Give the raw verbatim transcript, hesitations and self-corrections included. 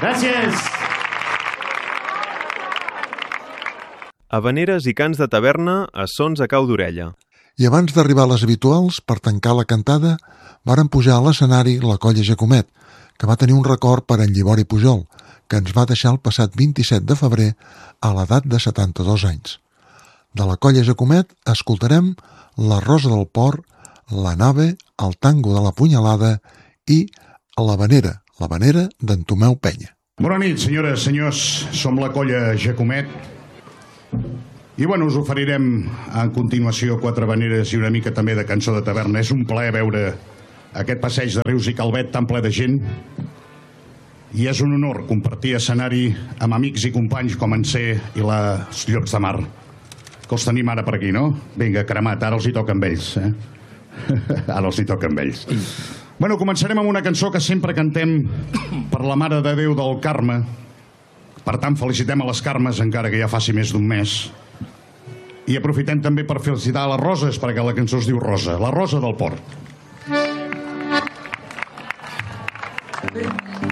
Gràcies. Havaneres i cants de taverna a sons a cau d'orella. I abans d'arribar a les habituals, per tancar la cantada, varen pujar a l'escenari la Colla Jacomet, que va tenir un record per en Llibori Pujol, que ens va deixar el passat vint-i-set de febrer a l'edat de setanta-dos anys. De la Colla Jacomet escoltarem La Rosa del Port, La Nave, El Tango de la Punyalada i L'Havanera, l'Havanera d'en Tomeu Penya. Bona nit, senyores, senyors. Som la Colla Jacomet. I bueno, us oferirem a continuació quatre habaneres i una mica també de cançó de taverna. És un plaer veure aquest passeig de Rius i Calvet tan ple de gent i és un honor compartir escenari amb amics i companys com en C i les Llops de Mar, que els tenim ara per aquí, no? Vinga, cremat, ara els hi toca amb ells, eh? Ara els hi toca amb ells. Bueno, començarem amb una cançó que sempre cantem per la Mare de Déu del Carme. Per tant, felicitem a les Carmes, encara que ja faci més d'un mes. I aprofitem també per felicitar a les Roses, perquè la cançó es diu Rosa, La Rosa del Port.